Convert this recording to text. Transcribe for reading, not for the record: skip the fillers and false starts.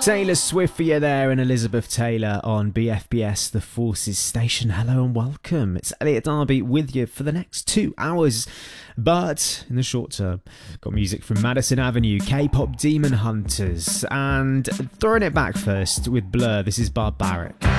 Taylor Swift for you there, and Elizabeth Taylor on BFBS The Forces Station. Hello and welcome. It's Elliot Darby with you for the next 2 hours. But in the short term, got music from Madison Avenue, K-pop Demon Hunters, and throwing it back first with Blur. This is Barbaric.